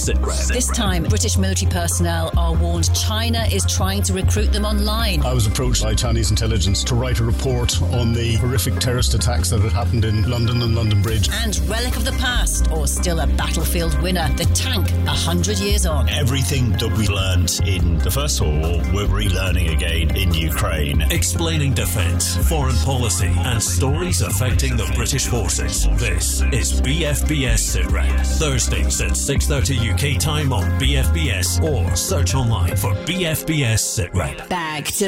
SITREP. This time, British military personnel are warned China is trying to recruit them online. I was approached by Chinese intelligence to write a report on the horrific terrorist attacks that had happened in London and London Bridge. And relic of the past, or still a battlefield winner, the tank 100 years on. Everything that we learned in the First World War, we're relearning again in Ukraine. Explaining defence, foreign policy and stories affecting the British forces. This is BFBS SITREP. Thursdays at 6:30 UK time on BFBS or search online for BFBS SITREP. Back to